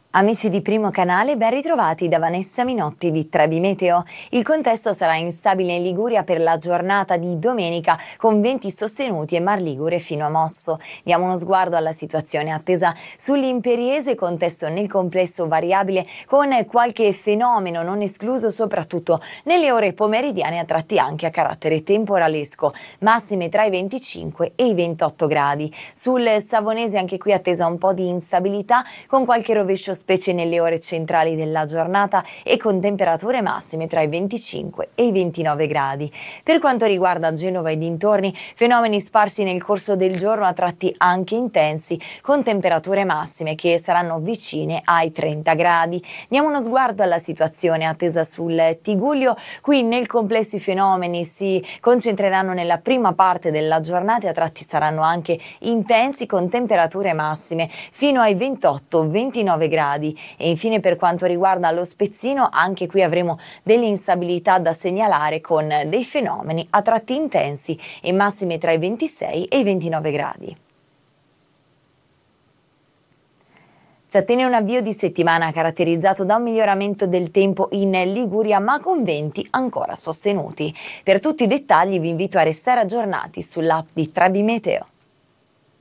Amici di Primo Canale, ben ritrovati da Vanessa Minotti di Trebi Meteo. Il contesto sarà instabile in Liguria per la giornata di domenica, con venti sostenuti e mar ligure fino a mosso. Diamo uno sguardo alla situazione attesa sull'Imperiese, contesto nel complesso variabile, con qualche fenomeno non escluso soprattutto nelle ore pomeridiane, a tratti anche a carattere temporalesco, massime tra i 25 e i 28 gradi. Sul Savonese anche qui attesa un po' di instabilità, con qualche rovescio specie nelle ore centrali della giornata e con temperature massime tra i 25 e i 29 gradi. Per quanto riguarda Genova e dintorni, fenomeni sparsi nel corso del giorno, a tratti anche intensi, con temperature massime che saranno vicine ai 30 gradi. Diamo uno sguardo alla situazione attesa sul Tigullio. Qui nel complesso i fenomeni si concentreranno nella prima parte della giornata e a tratti saranno anche intensi, con temperature massime fino ai 28-29 gradi. E infine, per quanto riguarda lo Spezzino, anche qui avremo delle instabilità da segnalare, con dei fenomeni a tratti intensi e massime tra i 26 e i 29 gradi. Ci attende un avvio di settimana caratterizzato da un miglioramento del tempo in Liguria, ma con venti ancora sostenuti. Per tutti i dettagli vi invito a restare aggiornati sull'app di Trebi Meteo.